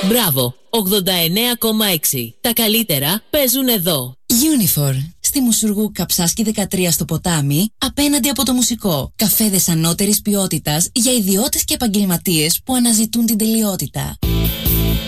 Μπράβο, 89,6. Τα καλύτερα παίζουν εδώ. Unifor. Στη Μουσουργού Καψάσκη 13 στο Ποτάμι, απέναντι από το Μουσικό. Καφέδες ανώτερης ποιότητας για ιδιώτες και επαγγελματίες που αναζητούν την τελειότητα.